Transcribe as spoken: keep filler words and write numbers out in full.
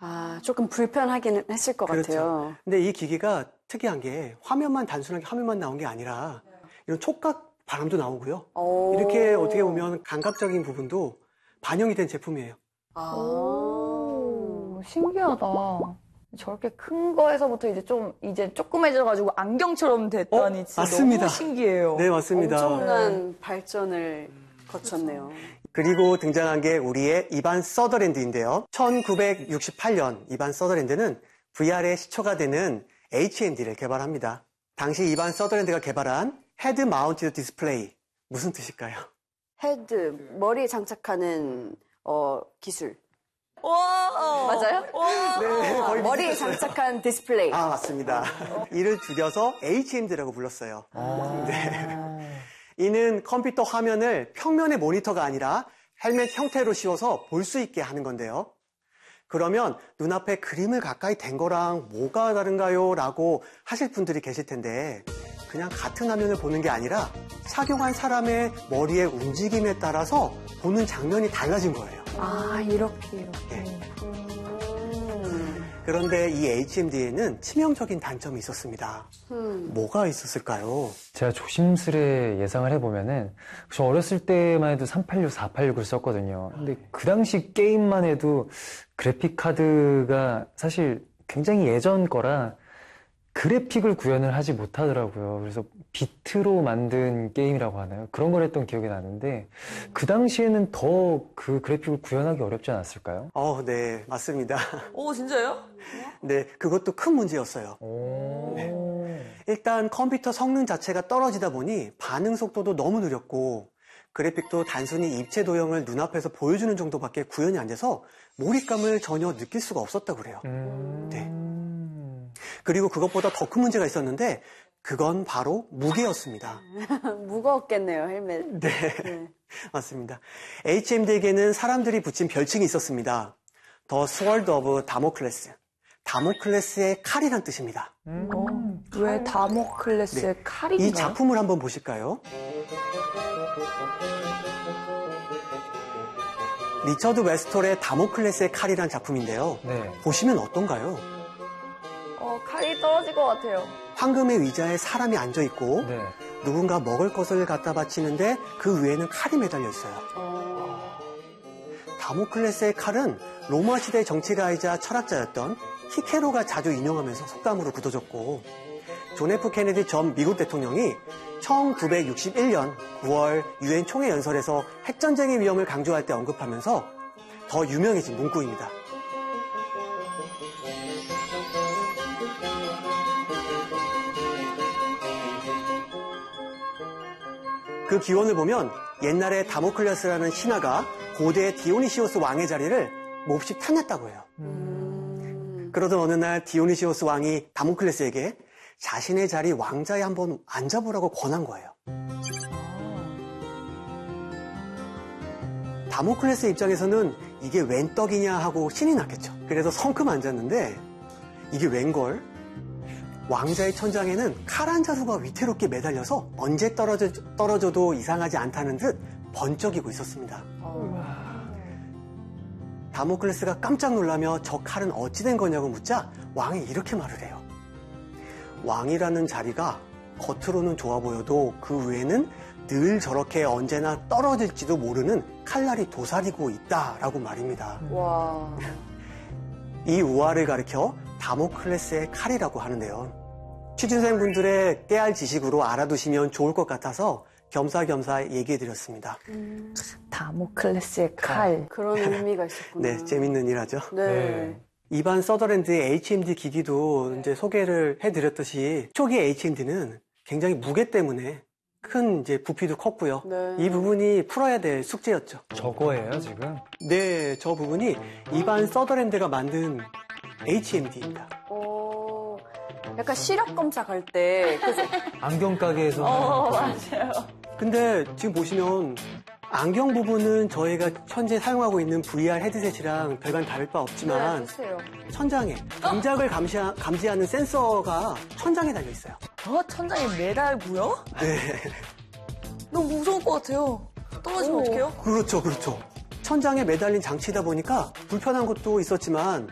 아, 조금 불편하긴 했을 것 그렇죠. 같아요. 근데 이 기기가 특이한 게 화면만 단순하게 화면만 나온 게 아니라 이런 촉각 바람도 나오고요. 오. 이렇게 어떻게 보면 감각적인 부분도 반영이 된 제품이에요. 아. 오, 신기하다. 저렇게 큰 거에서부터 이제 좀 이제 조그매져가지고 안경처럼 됐다니 어? 진짜 맞습니다. 너무 신기해요. 네, 맞습니다. 엄청난 발전을 거쳤네요. 그리고 등장한 게 우리의 이반 서더랜드인데요. 천구백육십팔 년 이반 서더랜드는 브이알의 시초가 되는 에이치엠디를 개발합니다. 당시 이반 서더랜드가 개발한 헤드 마운티드 디스플레이, 무슨 뜻일까요? 헤드, 머리에 장착하는 어, 기술. 와, 맞아요? 와. 네, 거의 머리에 비슷했어요. 장착한 디스플레이. 아, 맞습니다. 이를 줄여서 에이치엠디라고 불렀어요. 네. 이는 컴퓨터 화면을 평면의 모니터가 아니라 헬멧 형태로 씌워서 볼 수 있게 하는 건데요. 그러면 눈앞에 그림을 가까이 댄 거랑 뭐가 다른가요? 라고 하실 분들이 계실 텐데 그냥 같은 화면을 보는 게 아니라 착용한 사람의 머리의 움직임에 따라서 보는 장면이 달라진 거예요. 아, 이렇게, 이렇게. 네. 음. 그런데 이 에이치엠디에는 치명적인 단점이 있었습니다. 음. 뭐가 있었을까요? 제가 조심스레 예상을 해보면은 저 어렸을 때만 해도 삼팔육, 사팔육을 썼거든요. 근데 그 당시 게임만 해도 그래픽 카드가 사실 굉장히 예전 거라 그래픽을 구현을 하지 못하더라고요. 그래서 비트로 만든 게임이라고 하나요? 그런 걸 했던 기억이 나는데 그 당시에는 더 그 그래픽을 구현하기 어렵지 않았을까요? 어, 네, 맞습니다. 오, 진짜요? 네, 그것도 큰 문제였어요. 오. 일단 컴퓨터 성능 자체가 떨어지다 보니 반응 속도도 너무 느렸고 그래픽도 단순히 입체 도형을 눈앞에서 보여주는 정도밖에 구현이 안 돼서 몰입감을 전혀 느낄 수가 없었다고 그래요. 음. 네. 그리고 그것보다 더 큰 문제가 있었는데 그건 바로 무게였습니다. 무거웠겠네요, 헬멧. 네, 네. 맞습니다. 에이치엠디에게는 사람들이 붙인 별칭이 있었습니다. The Sword of Damocles. 다모클레스의 칼이란 뜻입니다. 음. 어, 왜 다모클레스의 네. 칼인가요? 이 작품을 한번 보실까요? 리처드 웨스톨의 다모클레스의 칼이란 작품인데요. 네. 보시면 어떤가요? 어, 칼이 떨어질 것 같아요. 황금의 의자에 사람이 앉아있고 네. 누군가 먹을 것을 갖다 바치는데 그 위에는 칼이 매달려 있어요. 어, 다모클레스의 칼은 로마 시대 정치가이자 철학자였던 히케로가 자주 인용하면서 속담으로 굳어졌고 존 에프 케네디 전 미국 대통령이 천구백육십일 년 구월 유엔 총회 연설에서 핵전쟁의 위험을 강조할 때 언급하면서 더 유명해진 문구입니다. 그 기원을 보면 옛날에 다모클레스라는 신하가 고대 디오니시오스 왕의 자리를 몹시 탐냈다고 해요. 음. 그러던 어느 날 디오니시오스 왕이 다모클레스에게 자신의 자리 왕자에 한번 앉아보라고 권한 거예요. 다모클레스 입장에서는 이게 웬 떡이냐 하고 신이 났겠죠. 그래서 성큼 앉았는데 이게 웬걸? 왕자의 천장에는 칼 한 자루가 위태롭게 매달려서 언제 떨어져, 떨어져도 이상하지 않다는 듯 번쩍이고 있었습니다. 다모클레스가 깜짝 놀라며 저 칼은 어찌 된 거냐고 묻자 왕이 이렇게 말을 해요. 왕이라는 자리가 겉으로는 좋아 보여도 그 위에는 늘 저렇게 언제나 떨어질지도 모르는 칼날이 도사리고 있다라고 말입니다. 와. 이 우화를 가리켜 다모클레스의 칼이라고 하는데요. 취준생분들의 깨알 지식으로 알아두시면 좋을 것 같아서 겸사겸사 얘기해드렸습니다. 음, 다모클레스의 칼. 그런 의미가 있었구나. 네, 재밌는 일하죠. 네. 네. 이반 서더랜드의 에이치엠디 기기도 이제 소개를 해드렸듯이 초기 에이치엠디는 굉장히 무게 때문에 큰 이제 부피도 컸고요. 네. 이 부분이 풀어야 될 숙제였죠. 저거예요, 지금? 네, 저 부분이 이반 서더랜드가 만든 에이치엠디입니다. 어, 약간 시력 검사 갈 때. 그래서 안경 가게에서. 어, 하는 맞아요. 근데 지금 보시면 안경 부분은 저희가 현재 사용하고 있는 브이알 헤드셋이랑 별반 다를 바 없지만 네, 주세요. 천장에 동작을 감시, 감지하는 센서가 천장에 달려 있어요. 어, 천장에 매달고요? 네, 너무 무서울 것 같아요. 떨어지면 오. 어떡해요? 그렇죠, 그렇죠. 천장에 매달린 장치다 보니까 불편한 것도 있었지만